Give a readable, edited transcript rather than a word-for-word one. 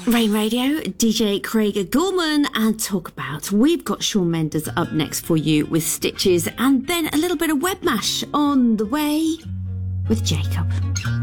Rain Radio, DJ Craig Gorman and Talk About. We've got Shawn Mendes up next for you with Stitches, and then a little bit of Web Mash on the way with Jacob.